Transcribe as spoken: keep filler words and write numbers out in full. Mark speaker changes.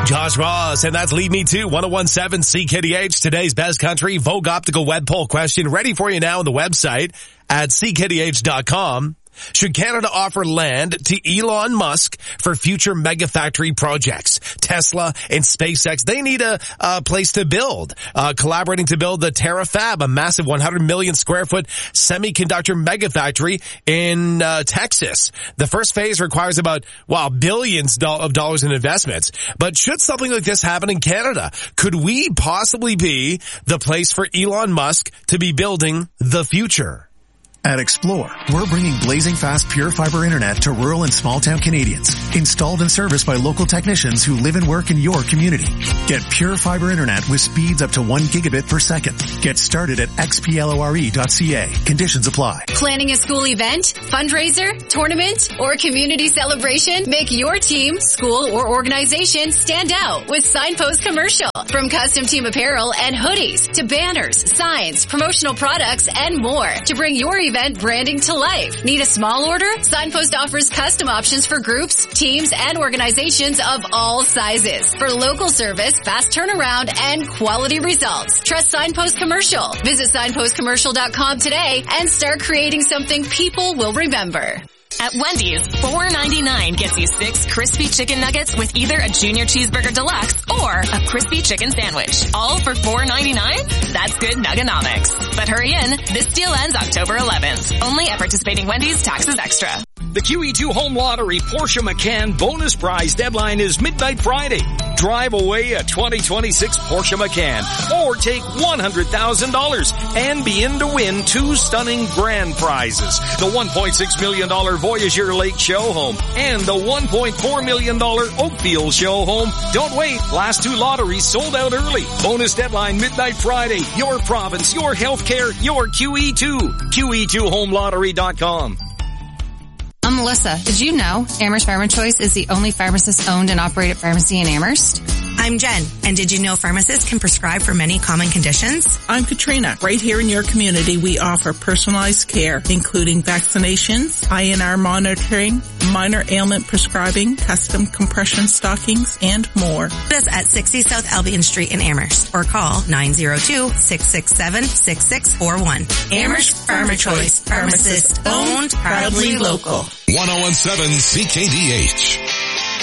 Speaker 1: Josh Ross, and that's Lead Me To one oh one seven C K D H, today's best country Vogue Optical Web Poll question. Ready for you now on the website at C K D H dot com. Should Canada offer land to Elon Musk for future mega factory projects? Tesla and SpaceX, they need a, a place to build. Uh, collaborating to build the TerraFab, a massive one hundred million square foot semiconductor mega factory in uh, Texas. The first phase requires about, wow, billions do- of dollars in investments. But should something like this happen in Canada? Could we possibly be the place for Elon Musk to be building the future?
Speaker 2: At Explore, we're bringing blazing fast pure fiber internet to rural and small town Canadians, installed and serviced by local technicians who live and work in your community. Get pure fiber internet with speeds up to one gigabit per second. Get started at x p lore dot c a. Conditions apply.
Speaker 3: Planning a school event, fundraiser, tournament, or community celebration? Make your team, school, or organization stand out with Signpost Commercial. From custom team apparel and hoodies to banners, signs, promotional products, and more to bring your event Event branding to life. Need a small order? Signpost offers custom options for groups, teams, and organizations of all sizes. For local service, fast turnaround, and quality results. Trust Signpost Commercial. Visit signpost commercial dot com today and start creating something people will remember.
Speaker 4: At Wendy's, four ninety-nine gets you six crispy chicken nuggets with either a junior cheeseburger deluxe or a crispy chicken sandwich. All for four ninety-nine? That's good nugganomics. But hurry in, this deal ends October eleventh. Only at participating Wendy's, taxes extra.
Speaker 5: The Q E two Home Lottery Porsche Macan bonus prize deadline is midnight Friday. Drive away a twenty twenty-six Porsche Macan or take one hundred thousand dollars and be in to win two stunning grand prizes. The one point six million dollars Voyageur Lake Show Home and the one point four million dollars Oakfield Show Home. Don't wait. Last two lotteries sold out early. Bonus deadline midnight Friday. Your province, your healthcare, your Q E two. Q E two home lottery dot com.
Speaker 6: I'm Melissa. Did you know Amherst Pharma Choice is the only pharmacist-owned and operated pharmacy in Amherst?
Speaker 7: I'm Jen, and did you know pharmacists can prescribe for many common conditions?
Speaker 8: I'm Katrina. Right here in your community, we offer personalized care, including vaccinations, I N R monitoring, minor ailment prescribing, custom compression stockings, and more.
Speaker 7: Visit us at sixty South Albion Street in Amherst, or call nine zero two, six six seven, six six four one. Amherst Pharma Choice, pharmacist owned, proudly local.
Speaker 9: one oh one seven C K D H.